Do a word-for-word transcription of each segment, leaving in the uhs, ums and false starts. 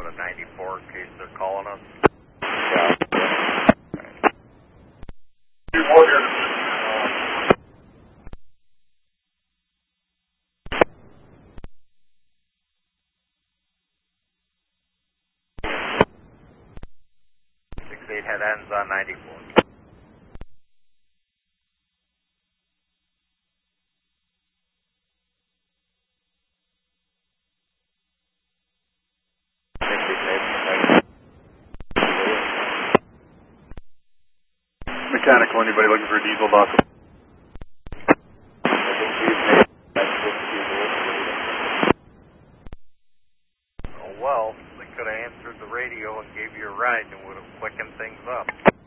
to ninety-four in case they're calling us. Yeah. six eight head ends on ninety-four. Mechanical, anybody looking for diesel dock? Oh well, they could have answered the radio and gave you a ride and would have quickened things up.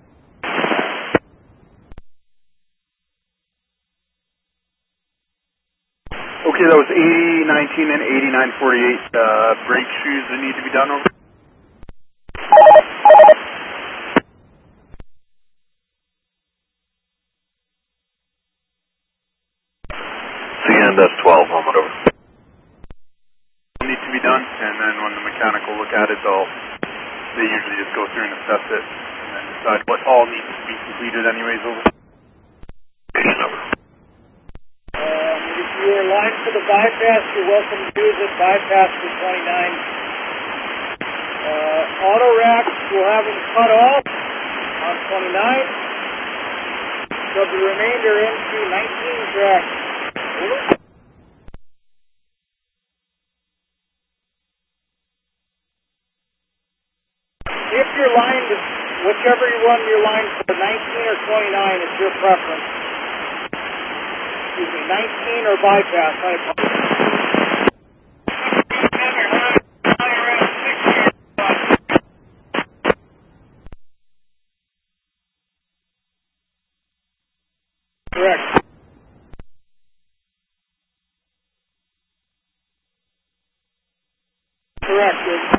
Okay, that was eighty nineteen and eighty-nine forty-eight. Uh, brake shoes that need to be done over. C N S twelve, home it over. Need to be done, and then when the mechanical look at it, they'll they usually just go through and assess it, and then decide what all needs to be completed anyways over. Station number. Um, if you are lined for the bypass, you're welcome to use it. Bypass for twenty-nine. Uh, auto racks will have them cut off on twenty-nine. Shove the remainder into nineteen track. Over. If you're lined, whichever one you're lined for, nineteen or twenty-nine, it's your preference. Excuse me, nineteen or bypass. I apologize. Correct. Correct.